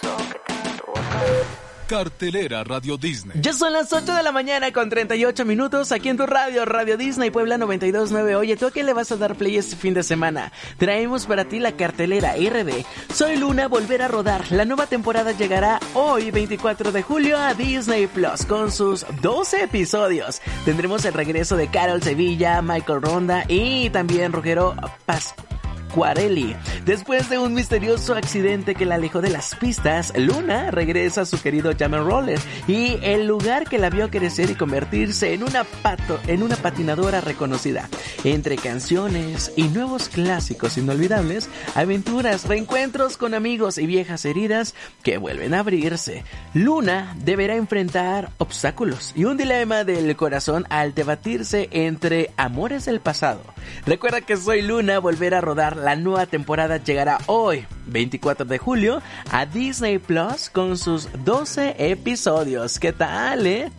Cartelera Radio Disney. Ya son las 8 de la mañana con 38 minutos aquí en tu radio, Radio Disney Puebla 92.9. Oye, ¿tú a qué le vas a dar play este fin de semana? Traemos para ti la cartelera RD. Soy Luna, volver a rodar. La nueva temporada llegará hoy, 24 de julio, a Disney Plus con sus 12 episodios. Tendremos el regreso de Carol Sevilla, Michael Ronda y también Ruggero Pasquarelli. Después de un misterioso accidente que la alejó de las pistas, Luna regresa a su querido Jammer Roller y el lugar que la vio crecer y convertirse en una patinadora reconocida. Entre canciones y nuevos clásicos inolvidables, aventuras, reencuentros con amigos y viejas heridas que vuelven a abrirse. Luna deberá enfrentar obstáculos y un dilema del corazón al debatirse entre amores del pasado. Recuerda que Soy Luna, volver a rodar. La nueva temporada llegará hoy, 24 de julio, a Disney Plus con sus 12 episodios. ¿Qué tal,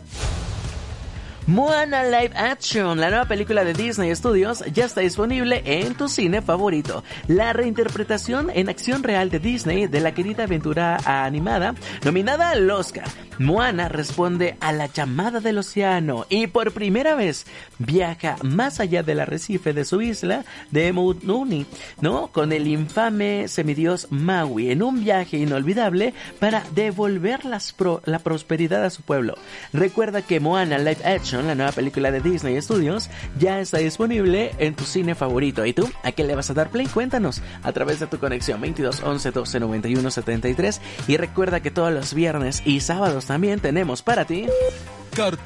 Moana Live Action, la nueva película de Disney Studios, ya está disponible en tu cine favorito. La reinterpretación en acción real de Disney de la querida aventura animada, nominada al Oscar. Moana responde a la llamada del océano y por primera vez viaja más allá del arrecife de su isla de Motunui, ¿no? Con el infame semidios Maui en un viaje inolvidable para devolver la prosperidad a su pueblo. Recuerda que Moana Live Action, la nueva película de Disney Studios, ya está disponible en tu cine favorito. ¿Y tú? ¿A qué le vas a dar play? Cuéntanos a través de tu conexión 22 11 12 91 73 y recuerda que todos los viernes y sábados también tenemos para ti